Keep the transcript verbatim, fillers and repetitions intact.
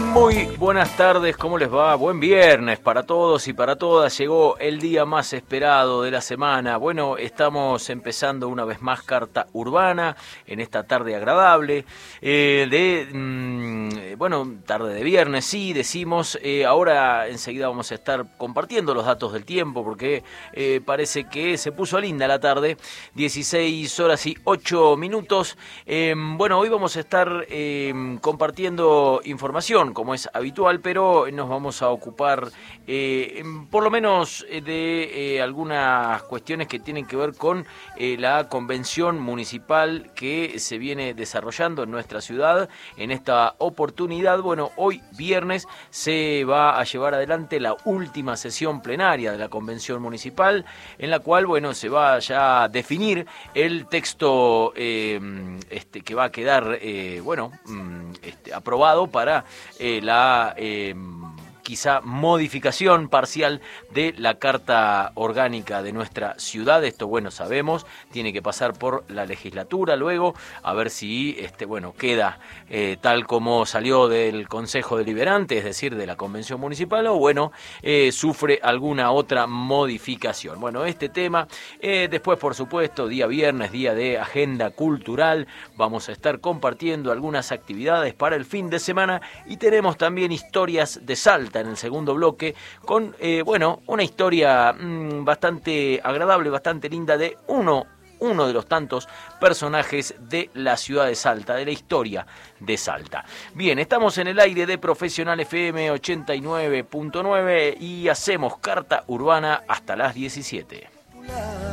Muy buenas tardes, ¿cómo les va? Buen viernes para todos y para todas. Llegó el día más esperado de la semana. Bueno, estamos empezando una vez más Carta Urbana en esta tarde agradable. Eh, de, mmm, bueno, tarde de viernes, sí, decimos. Eh, ahora enseguida vamos a estar compartiendo los datos del tiempo porque eh, parece que se puso linda la tarde. dieciséis horas y ocho minutos. Eh, bueno, hoy vamos a estar eh, compartiendo información, como es habitual, pero nos vamos a ocupar eh, por lo menos de eh, algunas cuestiones que tienen que ver con eh, la convención municipal que se viene desarrollando en nuestra ciudad. En esta oportunidad, bueno, hoy viernes se va a llevar adelante la última sesión plenaria de la convención municipal, en la cual, bueno, se va ya a definir el texto eh, este, que va a quedar, eh, bueno, este, aprobado para eh, la eh, quizá modificación parcial de la Carta Orgánica de nuestra ciudad. Esto, bueno, sabemos, tiene que pasar por la legislatura luego, a ver si este, bueno, queda eh, tal como salió del Consejo Deliberante, es decir, de la Convención Municipal, o bueno, eh, sufre alguna otra modificación. Bueno, este tema, eh, después, por supuesto, día viernes, día de agenda cultural, vamos a estar compartiendo algunas actividades para el fin de semana y tenemos también historias de Salta en el segundo bloque, con, eh, bueno, una historia mmm, bastante agradable, bastante linda de uno, uno de los tantos personajes de la ciudad de Salta, de la historia de Salta. Bien, estamos en el aire de Profesional F M ochenta y nueve punto nueve y hacemos Carta Urbana hasta las diecisiete.